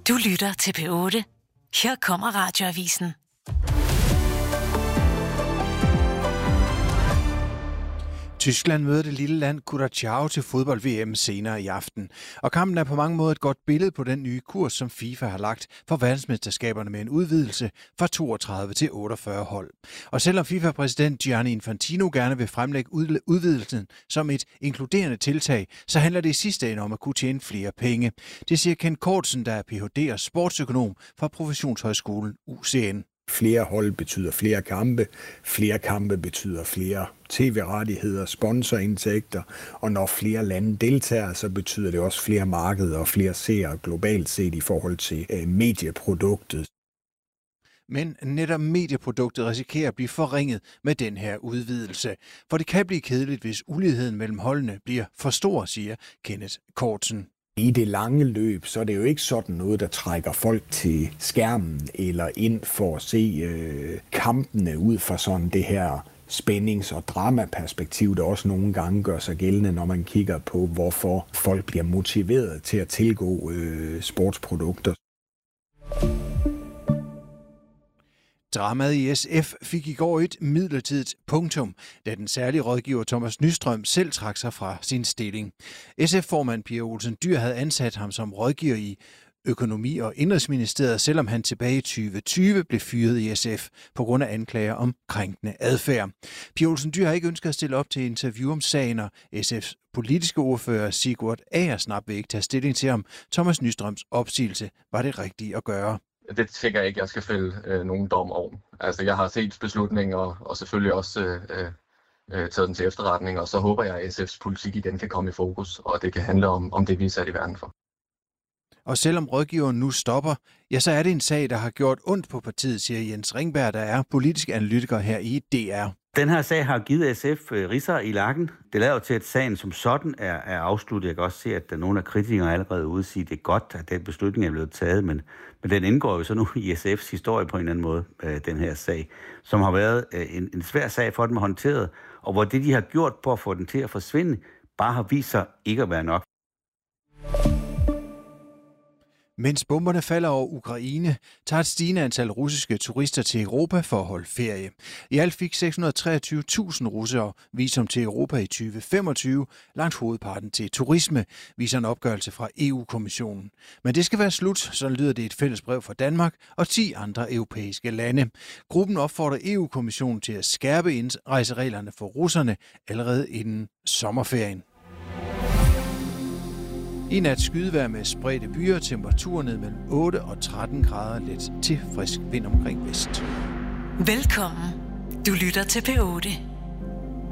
Du lytter til P8. Her kommer Radioavisen. Tyskland møder det lille land Curaçao til fodbold-VM senere i aften. Og kampen er på mange måder et godt billede på den nye kurs, som FIFA har lagt for verdensmesterskaberne med en udvidelse fra 32 til 48 hold. Og selvom FIFA-præsident Gianni Infantino gerne vil fremlægge udvidelsen som et inkluderende tiltag, så handler det i sidste ende om at kunne tjene flere penge. Det siger Ken Kortsen, der er Ph.D. og sportsøkonom fra Professionshøjskolen UCN. Flere hold betyder flere kampe. Flere kampe betyder flere tv-rettigheder, sponsorindtægter. Og når flere lande deltager, så betyder det også flere markeder og flere seere globalt set i forhold til medieproduktet. Men netop medieproduktet risikerer at blive forringet med den her udvidelse. For det kan blive kedeligt, hvis uligheden mellem holdene bliver for stor, siger Kenneth Kortsen. I det lange løb, så er det jo ikke sådan noget, der trækker folk til skærmen eller ind for at se kampene ud fra sådan det her spændings- og dramaperspektiv, der også nogle gange gør sig gældende, når man kigger på, hvorfor folk bliver motiveret til at tilgå sportsprodukter. Dramaet i SF fik i går et midlertidigt punktum, da den særlige rådgiver Thomas Nystrøm selv trak sig fra sin stilling. SF-formand Pia Olsen Dyhr havde ansat ham som rådgiver i Økonomi- og Indenrigsministeriet, selvom han tilbage i 2020 blev fyret i SF på grund af anklager om krænkende adfærd. Pia Olsen Dyhr har ikke ønsket at stille op til interview om sagen, og SF's politiske ordfører Sigurd Agersnap vil ikke tage stilling til, om Thomas Nystrøms opsigelse var det rigtige at gøre. Det tænker jeg ikke, jeg skal fælde nogen dom over. Altså, jeg har set beslutningen og selvfølgelig også taget den til efterretning, og så håber jeg, at SF's politik igen kan komme i fokus, og det kan handle om det, vi er sat i verden for. Og selvom rådgiveren nu stopper, ja, så er det en sag, der har gjort ondt på partiet, siger Jens Ringberg, der er politisk analytiker her i DR. Den her sag har givet SF ridser i lakken. Det lader jo til, at sagen som sådan er afsluttet. Jeg kan også se, at der er nogle af kritikerne allerede ude sige, at det er godt, at den beslutning er blevet taget, men den indgår jo så nu i SF's historie på en eller anden måde, den her sag, som har været en svær sag for dem at håndtere, og hvor det, de har gjort på at få den til at forsvinde, bare har vist sig ikke at være nok. Mens bomberne falder over Ukraine, tager et stigende antal russiske turister til Europa for at holde ferie. I alt fik 623.000 russere visum til Europa i 2025, langt hovedparten til turisme, viser en opgørelse fra EU-kommissionen. Men det skal være slut, så lyder det et fælles brev fra Danmark og 10 andre europæiske lande. Gruppen opfordrer EU-kommissionen til at skærpe indrejsereglerne for russerne allerede inden sommerferien. I nat skydevejr med spredte byer, temperaturer ned mellem 8 og 13 grader, let til frisk vind omkring vest. Velkommen. Du lytter til P8.